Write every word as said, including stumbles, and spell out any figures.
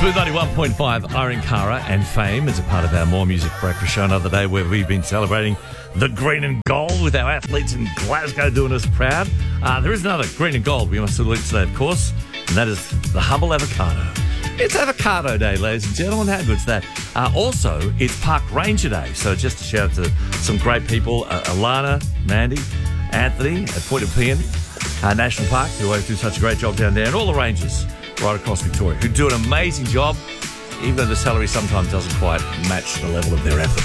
Smooth ninety-one point five, Irene Cara and Fame as a part of our More Music Breakfast show another day where we've been celebrating the green and gold with our athletes in Glasgow doing us proud. Uh, there is another green and gold we must salute today, of course, and that is the humble avocado. It's Avocado Day, ladies and gentlemen. How good's that? Uh, also, it's Park Ranger Day, so just a shout out to some great people, uh, Alana, Mandy, Anthony at Point of Pean uh, National Park, who always do such a great job down there, and all the rangers right across Victoria who do an amazing job, even though the salary sometimes doesn't quite match the level of their effort.